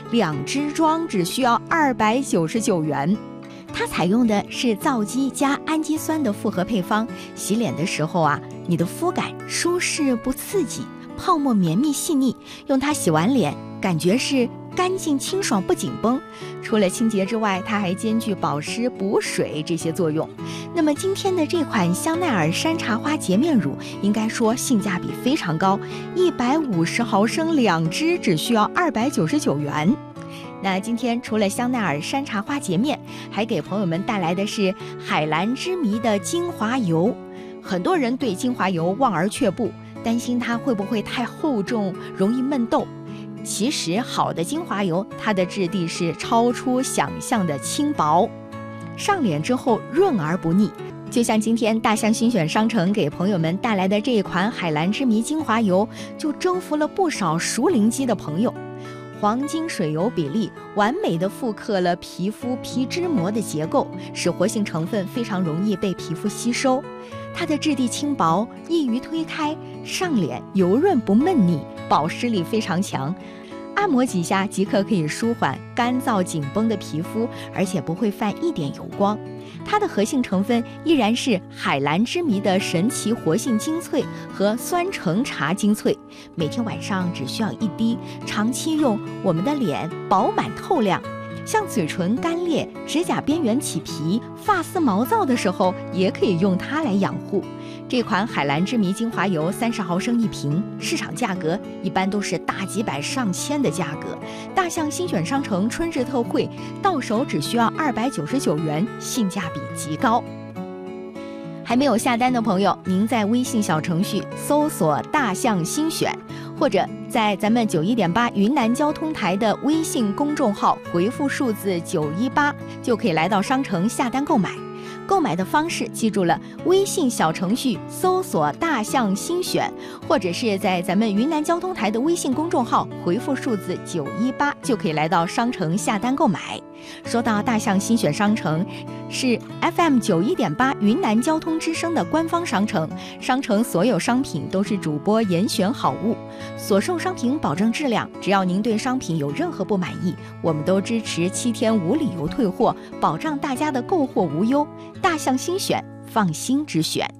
2支装只需要299元。它采用的是皂基加氨基酸的复合配方，洗脸的时候你的肤感舒适不刺激，泡沫绵密细腻，用它洗完脸感觉是干净清爽不紧绷。除了清洁之外，它还兼具保湿补水这些作用。那么今天的这款香奈儿山茶花洁面乳应该说性价比非常高，150毫升2支只需要299元。那今天除了香奈儿山茶花洁面，还给朋友们带来的是海蓝之谜的精华油。很多人对精华油望而却步，担心它会不会太厚重，容易闷痘。其实好的精华油，它的质地是超出想象的轻薄，上脸之后润而不腻。就像今天大象新选商城给朋友们带来的这一款海蓝之谜精华油，就征服了不少熟龄肌的朋友。黄金水油比例完美地复刻了皮肤皮脂膜的结构，使活性成分非常容易被皮肤吸收。它的质地轻薄，易于推开，上脸油润不闷腻，保湿力非常强。按摩几下即可以舒缓干燥紧绷的皮肤，而且不会泛一点油光。它的核心成分依然是海蓝之谜的神奇活性精粹和酸橙茶精粹，每天晚上只需要1滴，长期用，我们的脸饱满透亮。像嘴唇干裂、指甲边缘起皮、发丝毛躁的时候，也可以用它来养护。这款海蓝之谜精华油30毫升1瓶，市场价格一般都是大几百上千的价格。大象新选商城春日特惠，到手只需要299元，性价比极高。还没有下单的朋友，您在微信小程序搜索大象新选，或者在咱们91.8云南交通台的微信公众号回复数字918，就可以来到商城下单购买。购买的方式记住了，微信小程序搜索大象新选，或者是在咱们云南交通台的微信公众号回复数字918，就可以来到商城下单购买。说到大象新选商城，是 FM 91.8云南交通之声的官方商城，商城所有商品都是主播严选好物，所售商品保证质量，只要您对商品有任何不满意，我们都支持7天无理由退货，保障大家的购货无忧。大象新选，放心之选。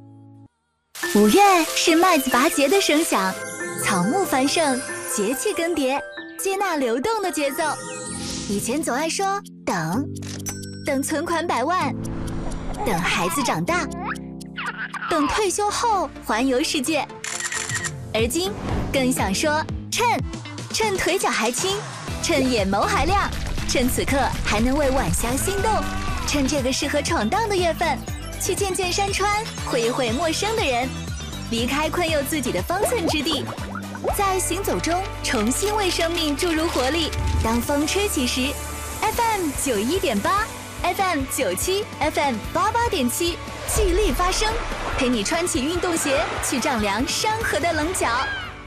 5月是麦子拔节的声响，草木繁盛，节气更迭，接纳流动的节奏。以前总爱说等存款100万，等孩子长大，等退休后环游世界。而今更想说趁腿脚还轻，趁眼眸还亮，趁此刻还能为晚霞心动，趁这个适合闯荡的月份，去见见山川，会一会陌生的人，离开困囿自己的方寸之地，在行走中重新为生命注入活力。当风吹起时 ，FM 91.8 ，FM 97 ，FM 88.7，聚力发声，陪你穿起运动鞋，去丈量山河的棱角。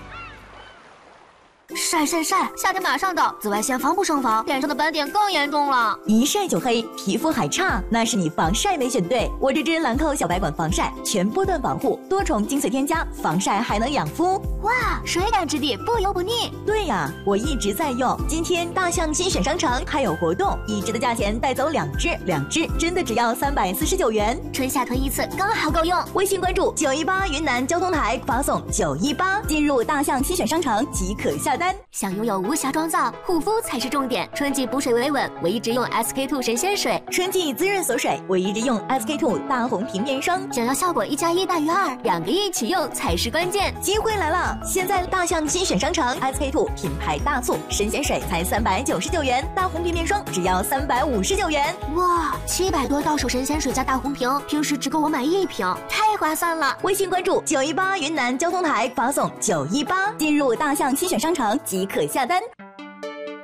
晒，夏天马上到，紫外线防不胜防，脸上的斑点更严重了。 一晒就黑，皮肤还差，那是你防晒没选对。我这支兰蔻小白管防晒，全波段防护，多重精粹添加，防晒还能养肤。 哇，水感质地，不油不腻。 对呀，我一直在用。今天大象新选商城还有活动，1支的价钱带走2支真的只要349元， 春夏推1次，刚好够用。 微信关注918云南交通台，发送918进入大象新选商城即可下单。 想拥有无瑕妆造，护肤才是重点。春季补水维稳，我一直用 SK2 神仙水； 春季滋润锁水，我一直用 SK2 大红瓶面霜。 想要效果1+1大于2，2个一起用才是关键。 机会来了！现在大象新选商城 SK2 品牌大促，神仙水才399元，大红瓶面霜只要359元。 哇，700多到手神仙水加大红瓶，平时只够我买1瓶，太划算了！ 微信关注918云南交通台，发送918进入大象新选商城即可下单。